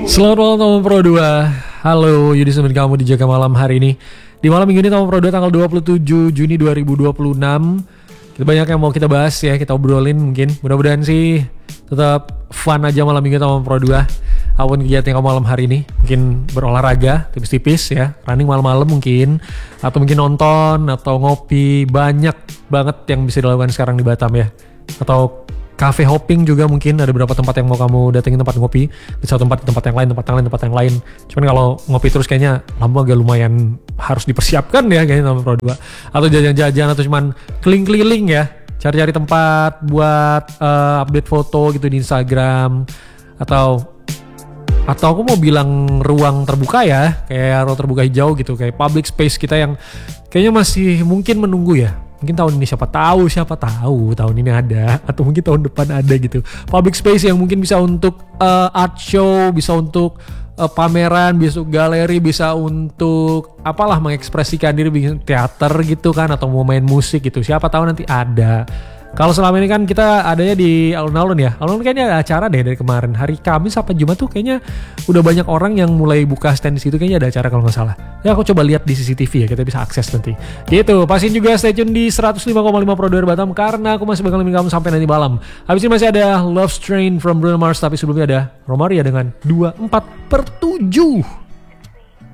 Selamat malam teman Pro 2. Halo, Yudi Semen kamu di Jaga Malam hari ini. Di malam minggu ini teman Pro 2 tanggal 27 Juni 2026. Kita banyak yang mau kita bahas ya, kita obrolin mungkin. Mudah-mudahan sih tetap fun aja malam minggu teman Pro 2. Apapun kegiatan kamu malam hari ini, mungkin berolahraga tipis-tipis ya, running malam-malam mungkin, atau mungkin nonton atau ngopi. Banyak banget yang bisa dilakukan sekarang di Batam ya. Atau cafe hopping juga mungkin, ada beberapa tempat yang mau kamu datengin, tempat ngopi di satu tempat, di tempat yang lain, tempat yang lain. Cuman kalau ngopi terus kayaknya lama agak lumayan harus dipersiapkan ya kayaknya sama Pro 2. Atau jajan-jajan atau cuman keliling-keliling ya, cari-cari tempat buat update foto gitu di Instagram, atau aku mau bilang ruang terbuka ya, kayak ruang terbuka hijau gitu, kayak public space kita yang kayaknya masih mungkin menunggu ya. Mungkin tahun ini siapa tahu tahun ini ada, atau mungkin tahun depan ada gitu. Public space yang mungkin bisa untuk art show, bisa untuk pameran, bisa untuk galeri, bisa untuk apalah mengekspresikan diri, bikin teater gitu kan, atau mau main musik gitu. Siapa tahu nanti ada. Kalau selama ini kan kita adanya di alun-alun ya. Alun-alun kayaknya ada acara deh dari kemarin. Hari Kamis apa Jumat tuh kayaknya udah banyak orang yang mulai buka stand di situ, kayaknya ada acara kalau nggak salah. Ya aku coba lihat di CCTV ya, kita bisa akses nanti. Gitu, pastiin juga stay tune di 105,5 Pro 2 Batam karena aku masih bakal nemenin kamu sampai nanti malam. Habis ini masih ada Love Strain from Bruno Mars, tapi sebelumnya ada Romaria dengan 24/7.